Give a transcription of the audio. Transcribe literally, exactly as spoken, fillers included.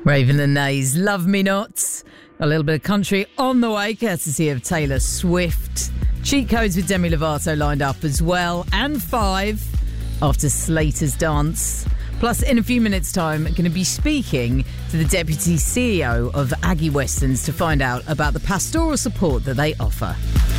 Raven and Nays, Love Me Not. A little bit of country on the way, courtesy of Taylor Swift. Cheat Codes with Demi Lovato lined up as well. And five after Slater's Dance. Plus, in a few minutes' time, going to be speaking to the Deputy C E O of Aggie Westerns to find out about the pastoral support that they offer.